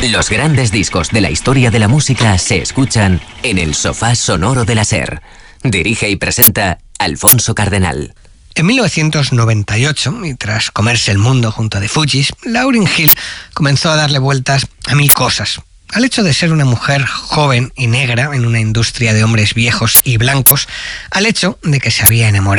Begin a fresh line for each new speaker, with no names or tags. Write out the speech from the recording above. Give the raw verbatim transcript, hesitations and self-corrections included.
Los grandes discos de la historia de la música se escuchan en el sofá sonoro de la SER. Dirige y presenta Alfonso Cardenal.
En mil novecientos noventa y ocho, y tras comerse el mundo junto a The Fugees, Lauryn Hill comenzó a darle vueltas a mil cosas. Al hecho de ser una mujer joven y negra en una industria de hombres viejos y blancos, al hecho de que se había enamorado